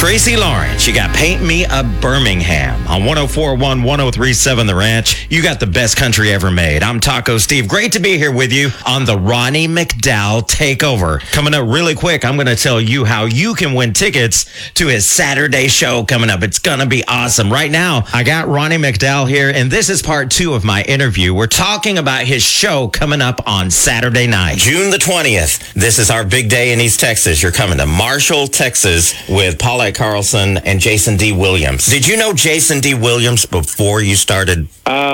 Tracy Lawrence, you got Paint Me a Birmingham on 104.1, 103.7 The Ranch. You got the best country ever made. I'm Taco Steve. Great to be here with you on the Ronnie McDowell Takeover. Coming up really quick, I'm going to tell you how you can win tickets to his Saturday show coming up. It's going to be awesome. Right now, I got Ronnie McDowell here, and this is part 2 of my interview. We're talking about his show coming up on Saturday night, June the 20th. This is our big day in East Texas. You're coming to Marshall, Texas with Paulette Carlson and Jason D. Williams. Did you know Jason D. Williams before you started?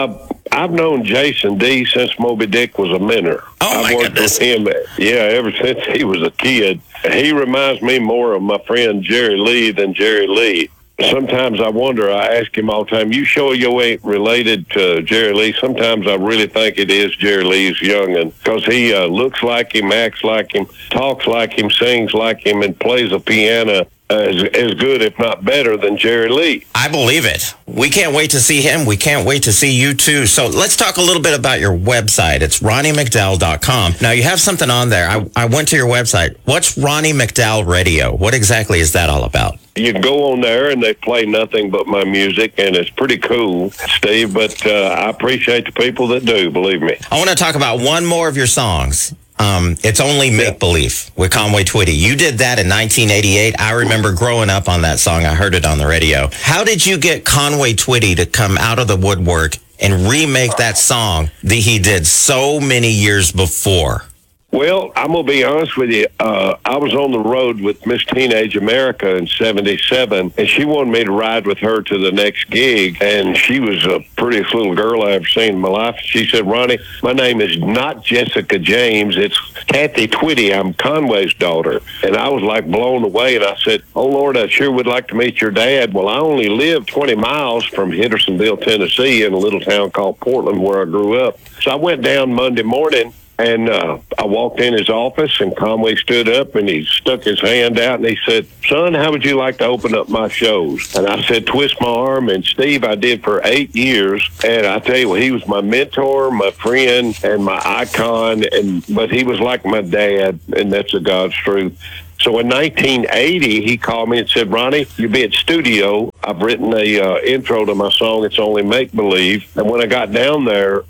I've known Jason D. since Moby Dick was a minnow. Oh, my goodness. With him, ever since he was a kid. He reminds me more of my friend Jerry Lee than Jerry Lee. Sometimes I wonder, I ask him all the time, you sure you ain't related to Jerry Lee? Sometimes I really think it is Jerry Lee's young'un, because he looks like him, acts like him, talks like him, sings like him, and plays a piano as good, if not better, than Jerry Lee. I believe it. We can't wait to see him. We can't wait to see you, too. So let's talk a little bit about your website. It's RonnieMcDowell.com. Now, you have something on there. I went to your website. What's Ronnie McDowell Radio? What exactly is that all about? You can go on there, and they play nothing but my music, and it's pretty cool, Steve, but I appreciate the people that do, believe me. I want to talk about one more of your songs. It's Only Make Believe with Conway Twitty. You did that in 1988. I remember growing up on that song. I heard it on the radio. How did you get Conway Twitty to come out of the woodwork and remake that song that he did so many years before? Well, I'm going to be honest with you. I was on the road with Miss Teenage America in 77, and she wanted me to ride with her to the next gig, and she was the prettiest little girl I ever seen in my life. She said, Ronnie, my name is not Jessica James. It's Kathy Twitty. I'm Conway's daughter. And I was like blown away, and I said, oh, Lord, I sure would like to meet your dad. Well, I only lived 20 miles from Hendersonville, Tennessee, in a little town called Portland where I grew up. So I went down Monday morning, and I walked in his office, and Conway stood up, and he stuck his hand out, and he said, son, how would you like to open up my shows? And I said, twist my arm. And Steve, I did for 8 years. And I tell you, he was my mentor, my friend, and my icon. But he was like my dad, and that's the God's truth. So in 1980, he called me and said, Ronnie, you'll be at studio. I've written a intro to my song, It's Only Make Believe. And when I got down there,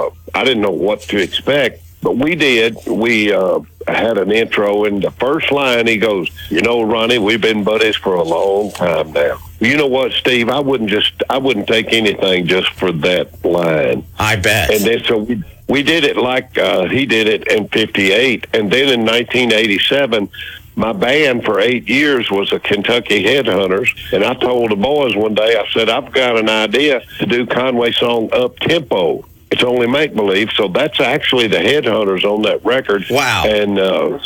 I didn't know what to expect. But we did. We had an intro, and the first line, he goes, you know, Ronnie, we've been buddies for a long time now. You know what, Steve? I wouldn't take anything just for that line. I bet. And then so we did it like he did it in 58. And then in 1987, my band for 8 years was the Kentucky Headhunters, and I told the boys one day, I said, I've got an idea to do Conway's song Up Tempo. It's Only Make Believe. So that's actually the Headhunters on that record. Wow. And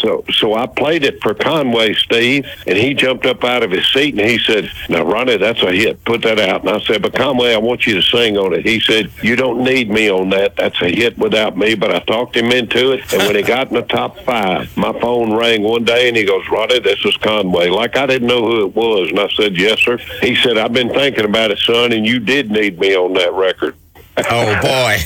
so I played it for Conway, Steve, and he jumped up out of his seat and he said, now, Ronnie, that's a hit. Put that out. And I said, but Conway, I want you to sing on it. He said, you don't need me on that. That's a hit without me. But I talked him into it. And when he got in the top 5, my phone rang one day and he goes, Ronnie, this is Conway. Like I didn't know who it was. And I said, yes, sir. He said, I've been thinking about it, son, and you did need me on that record. Oh, boy.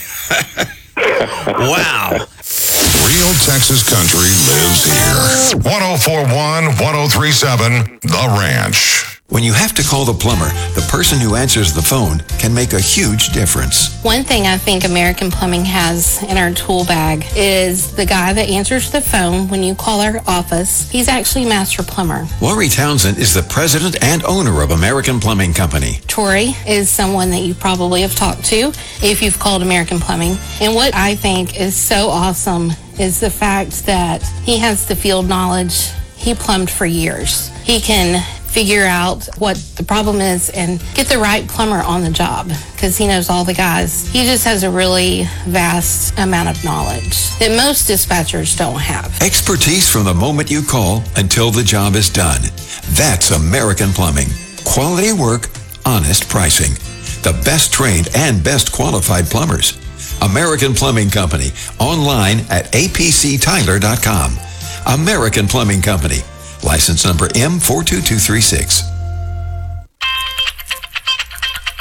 Wow. Real Texas country lives here. 104.1, 103.7, The Ranch. When you have to call the plumber, the person who answers the phone can make a huge difference. One thing I think American Plumbing has in our tool bag is the guy that answers the phone when you call our office. He's actually master plumber. Lori Townsend is the president and owner of American Plumbing Company. Tori is someone that you probably have talked to if you've called American Plumbing. And what I think is so awesome is the fact that he has the field knowledge. He plumbed for years. He can figure out what the problem is and get the right plumber on the job because he knows all the guys. He just has a really vast amount of knowledge that most dispatchers don't have. Expertise from the moment you call until the job is done. That's American Plumbing. Quality work, honest pricing. The best trained and best qualified plumbers. American Plumbing Company. Online at apctyler.com. American Plumbing Company. License number M42236. Well,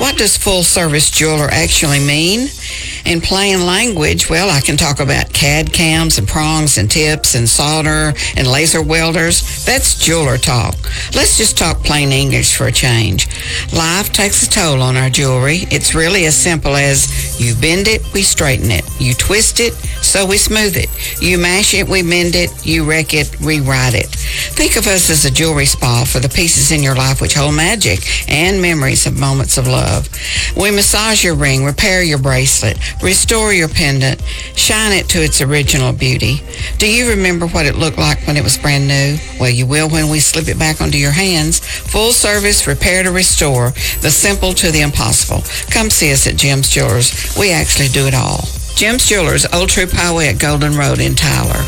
What does full-service jeweler actually mean? In plain language, well, I can talk about CAD cams and prongs and tips and solder and laser welders. That's jeweler talk. Let's just talk plain English for a change. Life takes a toll on our jewelry. It's really as simple as you bend it, we straighten it. You twist it, so we smooth it. You mash it, we mend it. You wreck it, rewrite it. Think of us as a jewelry spa for the pieces in your life which hold magic and memories of moments of love. We massage your ring, repair your bracelet, restore your pendant, shine it to its original beauty. Do you remember what it looked like when it was brand new? Well, you will when we slip it back onto your hands. Full service, repair to restore, the simple to the impossible. Come see us at Jim's Jewelers. We actually do it all. Jim's Jewelers, Old Troop Highway at Golden Road in Tyler.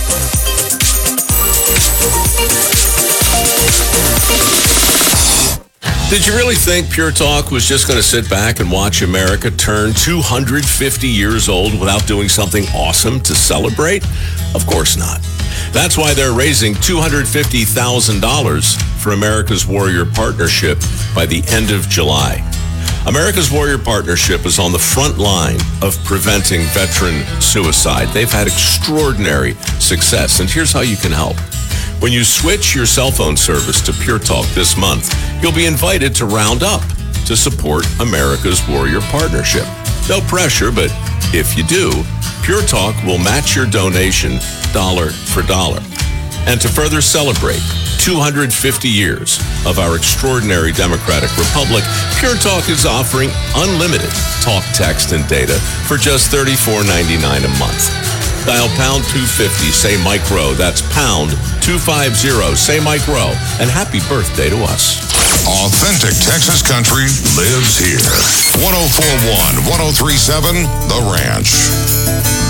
Did you really think Pure Talk was just going to sit back and watch America turn 250 years old without doing something awesome to celebrate? Of course not. That's why they're raising $250,000 for America's Warrior Partnership by the end of July. America's Warrior Partnership is on the front line of preventing veteran suicide. They've had extraordinary success, and here's how you can help. When you switch your cell phone service to Pure Talk this month, you'll be invited to round up to support America's Warrior Partnership. No pressure, but if you do, Pure Talk will match your donation dollar for dollar. And to further celebrate 250 years of our extraordinary democratic republic, Pure Talk is offering unlimited talk, text, and data for just $34.99 a month. Dial pound 250, say Mike Rowe. That's pound 250, say Mike Rowe. And happy birthday to us. Authentic Texas country lives here. 104.1, 103.7, The Ranch.